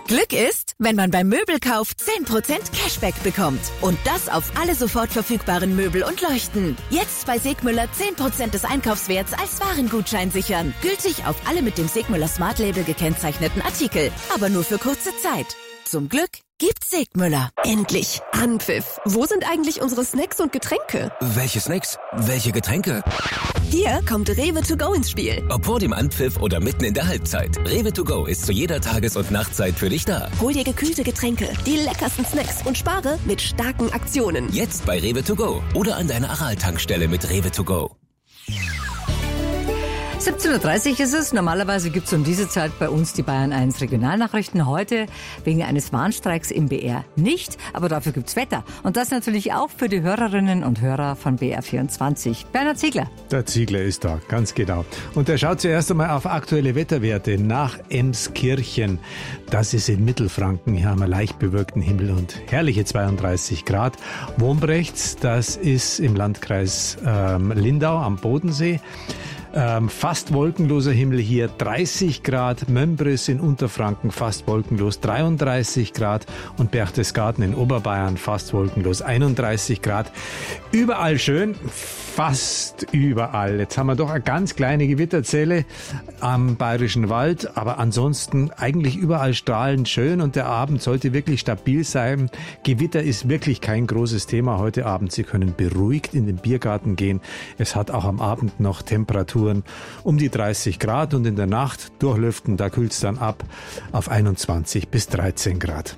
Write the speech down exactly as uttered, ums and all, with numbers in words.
Glück ist, wenn man beim Möbelkauf zehn Prozent Cashback bekommt. Und das auf alle sofort verfügbaren Möbel und Leuchten. Jetzt bei Segmüller zehn Prozent des Einkaufswerts als Warengutschein sichern. Gültig auf alle mit dem Segmüller Smart Label gekennzeichneten Artikel. Aber nur für kurze Zeit. Zum Glück gibt's Segmüller. Endlich Anpfiff. Wo sind eigentlich unsere Snacks und Getränke? Welche Snacks? Welche Getränke? Hier kommt Rewe to go ins Spiel. Ob vor dem Anpfiff oder mitten in der Halbzeit. Rewe to go ist zu jeder Tages- und Nachtzeit für dich da. Hol dir gekühlte Getränke, die leckersten Snacks und spare mit starken Aktionen. Jetzt bei Rewe to go oder an deiner Aral-Tankstelle mit Rewe to go. siebzehn Uhr dreißig ist es. Normalerweise gibt es um diese Zeit bei uns die Bayern eins Regionalnachrichten. Heute wegen eines Warnstreiks im B R nicht, aber dafür gibt's Wetter. Und das natürlich auch für die Hörerinnen und Hörer von B R vierundzwanzig. Bernhard Ziegler. Der Ziegler ist da, ganz genau. Und er schaut zuerst einmal auf aktuelle Wetterwerte nach Emskirchen. Das ist in Mittelfranken. Hier haben wir leicht bewölkten Himmel und herrliche zweiunddreißig Grad. Wombrechts, das ist im Landkreis ähm, Lindau am Bodensee. Ähm, fast wolkenloser Himmel hier, dreißig Grad, Mömbris in Unterfranken fast wolkenlos, dreiunddreißig Grad und Berchtesgaden in Oberbayern fast wolkenlos, einunddreißig Grad. Überall schön, fast überall. Jetzt haben wir doch eine ganz kleine Gewitterzelle am Bayerischen Wald, aber ansonsten eigentlich überall strahlend schön und der Abend sollte wirklich stabil sein. Gewitter ist wirklich kein großes Thema heute Abend. Sie können beruhigt in den Biergarten gehen. Es hat auch am Abend noch Temperaturen um die dreißig Grad und in der Nacht durchlüften, da kühlt es dann ab auf einundzwanzig bis dreizehn Grad.